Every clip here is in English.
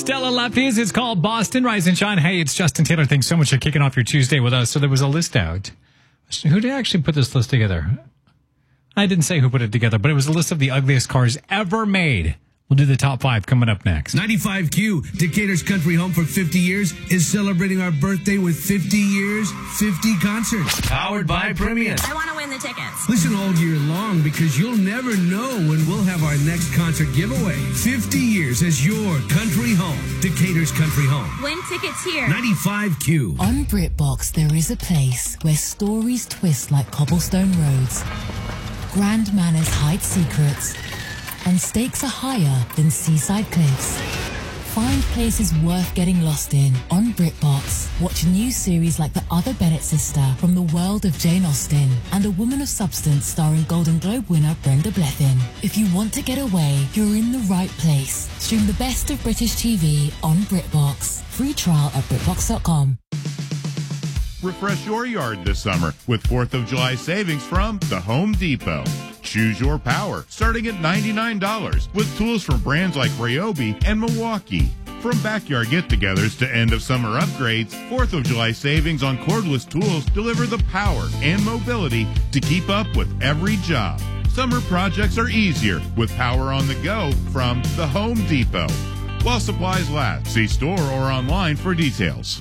Stella Lefties. It's called Boston. Rise and shine. Hey, it's Justin Taylor. Thanks so much for kicking off your Tuesday with us. So there was a list out. Who did actually put this list together? I didn't say who put it together, but it was a list of the ugliest cars ever made. We'll do the top 5 coming up next. 95Q, Decatur's country home for 50 years, is celebrating our birthday with 50 years, 50 concerts. Powered by Premium. I want to win the tickets. Listen all year long because you'll never know when we'll have our next concert giveaway. 50 years as your country home. Decatur's country home. Win tickets here. 95Q. On BritBox, there is a place where stories twist like cobblestone roads, grand manners hide secrets, and stakes are higher than seaside cliffs. Find places worth getting lost in on BritBox. Watch new series like The Other Bennett Sister from the world of Jane Austen and A Woman of Substance starring Golden Globe winner Brenda Blethyn. If you want to get away, you're in the right place. Stream the best of British TV on BritBox. Free trial at BritBox.com. Refresh your yard this summer with 4th of July savings from the Home Depot. Choose your power, starting at $99, with tools from brands like Ryobi and Milwaukee. From backyard get-togethers to end-of-summer upgrades, 4th of July savings on cordless tools deliver the power and mobility to keep up with every job. Summer projects are easier with power on the go from the Home Depot. While supplies last, see store or online for details.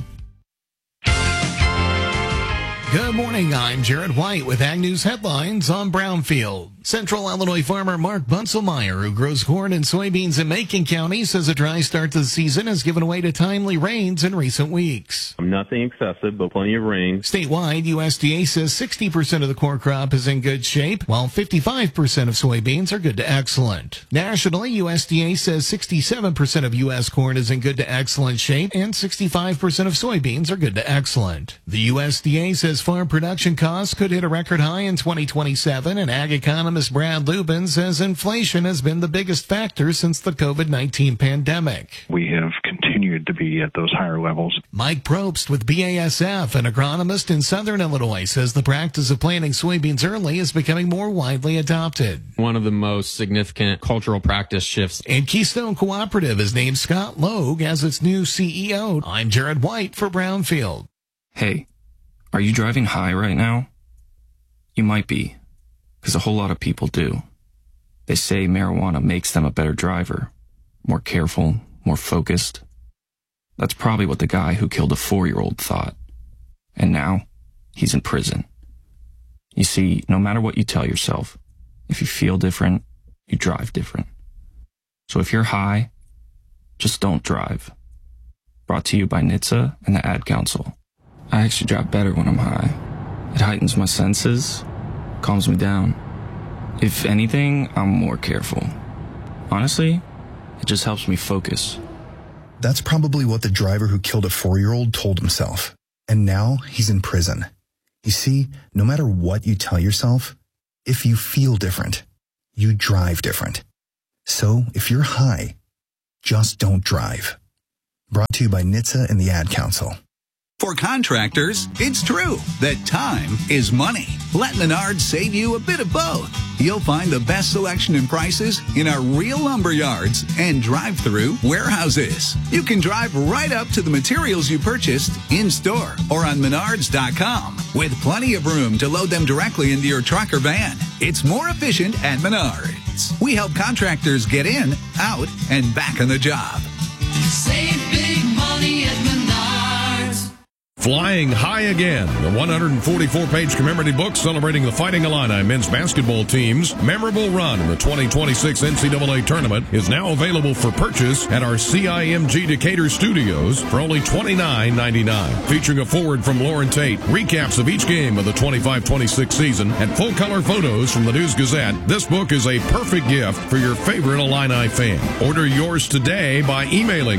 Good morning, I'm Jared White with Ag News headlines on Brownfield. Central Illinois farmer Mark Bunselmeyer, who grows corn and soybeans in Macon County, says a dry start to the season has given way to timely rains in recent weeks. Nothing excessive, but plenty of rain. Statewide, USDA says 60% of the corn crop is in good shape, while 55% of soybeans are good to excellent. Nationally, USDA says 67% of U.S. corn is in good to excellent shape, and 65% of soybeans are good to excellent. The USDA says farm production costs could hit a record high in 2027, and ag economist Brad Lubin says inflation has been the biggest factor since the COVID-19 pandemic. We have continued to be at those higher levels. Mike Probst with BASF, an agronomist in Southern Illinois, says the practice of planting soybeans early is becoming more widely adopted. One of the most significant cultural practice shifts. And Keystone Cooperative has named Scott Logue as its new CEO. I'm Jared White for Brownfield. Hey, are you driving high right now? You might be, because a whole lot of people do. They say marijuana makes them a better driver, more careful, more focused. That's probably what the guy who killed a 4-year-old thought. And now, he's in prison. You see, no matter what you tell yourself, if you feel different, you drive different. So if you're high, just don't drive. Brought to you by NHTSA and the Ad Council. I actually drive better when I'm high. It heightens my senses, calms me down. If anything, I'm more careful. Honestly, it just helps me focus. That's probably what the driver who killed a 4-year-old told himself. And now he's in prison. You see, no matter what you tell yourself, if you feel different, you drive different. So if you're high, just don't drive. Brought to you by NHTSA and the Ad Council. For contractors, it's true that time is money. Let Menards save you a bit of both. You'll find the best selection and prices in our real lumber yards and drive-through warehouses. You can drive right up to the materials you purchased in-store or on Menards.com with plenty of room to load them directly into your truck or van. It's more efficient at Menards. We help contractors get in, out, and back on the job. Save big money at Menards. Flying High Again, the 144-page commemorative book celebrating the Fighting Illini men's basketball team's memorable run in the 2026 NCAA tournament, is now available for purchase at our CIMG Decatur studios for only $29.99. Featuring a foreword from Lauren Tate, recaps of each game of the 25-26 season, and full-color photos from the News-Gazette, this book is a perfect gift for your favorite Illini fan. Order yours today by emailing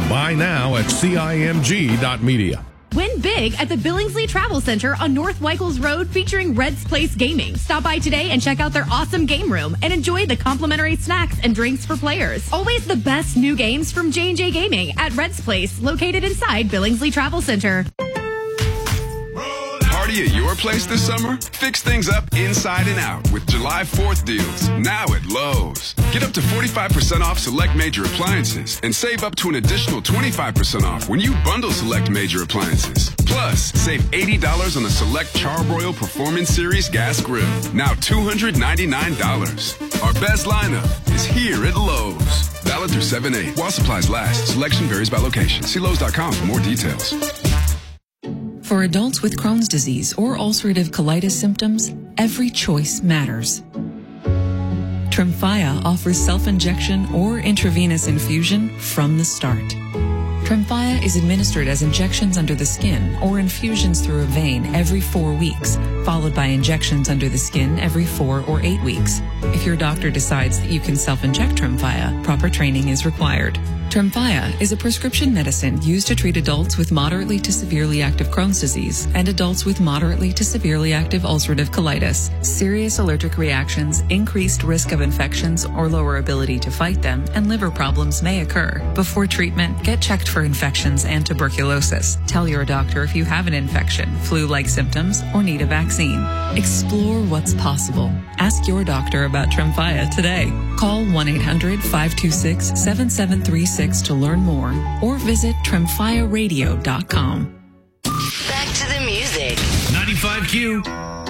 buy-now@cimg.media. Win big at the Billingsley Travel Center on North Weichels Road featuring Red's Place Gaming. Stop by today and check out their awesome game room and enjoy the complimentary snacks and drinks for players. Always the best new games from J&J Gaming at Red's Place, located inside Billingsley Travel Center. Party party at your place this summer? Fix things up inside and out with July 4th deals, now at Lowe's. Get up to 45% off select major appliances and save up to an additional 25% off when you bundle select major appliances. Plus, save $80 on the select Charbroil Performance Series gas grill, now $299. Our best lineup is here at Lowe's. Valid through 7/8 while supplies last. Selection varies by location. See Lowe's.com for more details. For adults with Crohn's disease or ulcerative colitis symptoms, every choice matters. Tremfya offers self-injection or intravenous infusion from the start. Tremfya is administered as injections under the skin or infusions through a vein every 4 weeks, followed by injections under the skin every 4 or 8 weeks. If your doctor decides that you can self-inject Tremfya, proper training is required. Tremfya is a prescription medicine used to treat adults with moderately to severely active Crohn's disease and adults with moderately to severely active ulcerative colitis. Serious allergic reactions, increased risk of infections or lower ability to fight them, and liver problems may occur. Before treatment, get checked for infections and tuberculosis. Tell your doctor if you have an infection, flu-like symptoms, or need a vaccine. Explore what's possible. Ask your doctor about Tremfya today. Call 1-800-526-7736 to learn more or visit tremfyaradio.com. Back to the music. 95Q.